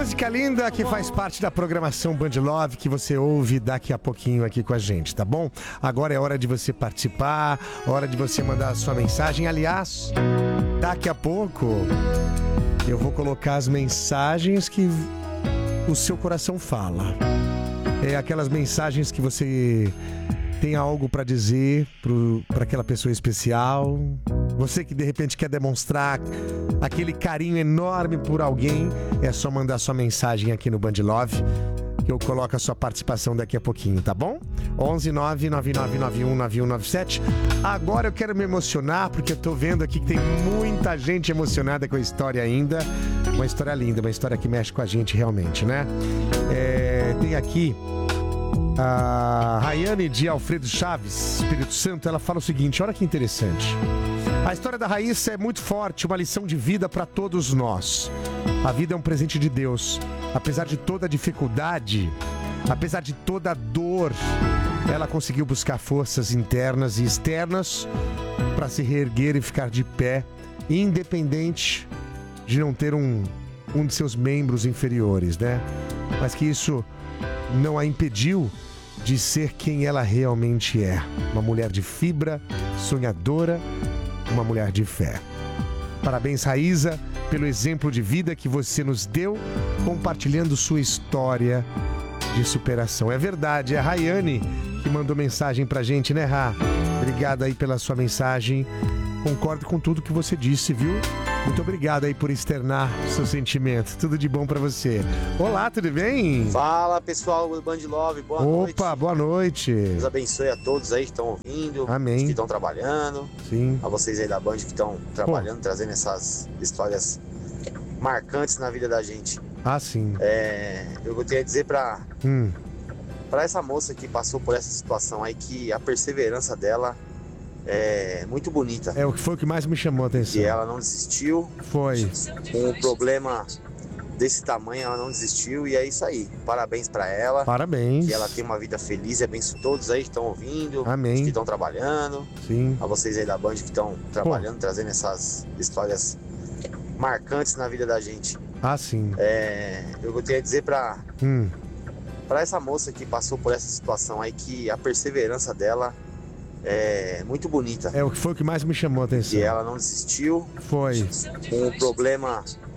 Música linda que faz parte da programação Band Love, que você ouve daqui a pouquinho aqui com a gente, tá bom? Agora é hora de você participar, hora de você mandar a sua mensagem. Aliás, daqui a pouco eu vou colocar as mensagens que o seu coração fala. É aquelas mensagens que você tem algo pra dizer pra aquela pessoa especial. Você que de repente quer demonstrar aquele carinho enorme por alguém, é só mandar sua mensagem aqui no Band Love, que eu coloco a sua participação daqui a pouquinho, tá bom? 11999919197. Agora eu quero me emocionar, porque eu tô vendo aqui que tem muita gente emocionada com a história ainda. Uma história linda, uma história que mexe com a gente realmente, né? Tem aqui a Rayane de Alfredo Chaves, Espírito Santo. Ela fala o seguinte, olha que interessante. A história da Raíssa é muito forte, uma lição de vida para todos nós. A vida é um presente de Deus. Apesar de toda a dificuldade, apesar de toda a dor, ela conseguiu buscar forças internas e externas para se reerguer e ficar de pé, independente de não ter um de seus membros inferiores, né? Mas que isso não a impediu de ser quem ela realmente é. Uma mulher de fibra, sonhadora, uma mulher de fé. Parabéns, Raíssa, pelo exemplo de vida que você nos deu, compartilhando sua história de superação. É verdade, é a Rayane que mandou mensagem pra gente, né, Rá? Obrigado aí pela sua mensagem. Concordo com tudo que você disse, viu? Muito obrigado aí por externar seu sentimento. Tudo de bom pra você. Olá, tudo bem? Fala, pessoal do Band Love, boa noite. Opa, boa noite. Deus abençoe a todos aí que estão ouvindo. Amém. Que estão trabalhando. Sim. A vocês aí da Band que estão trabalhando, trazendo essas histórias marcantes na vida da gente. Ah, sim. Eu gostaria de dizer pra essa moça que passou por essa situação aí que a perseverança dela é muito bonita. Foi o que mais me chamou a atenção. E ela não desistiu. Foi. Com um problema desse tamanho, ela não desistiu. E é isso aí. Parabéns pra ela. Parabéns. Que ela tenha uma vida feliz e abençoe todos aí que estão ouvindo. Amém. Que estão trabalhando. Sim. A vocês aí da Band que estão trabalhando, trazendo essas histórias marcantes na vida da gente. Ah, sim. Eu gostaria de dizer pra essa moça que passou por essa situação aí que a perseverança dela é muito bonita. Foi o que mais me chamou a atenção. E ela não desistiu. Foi. Com um problema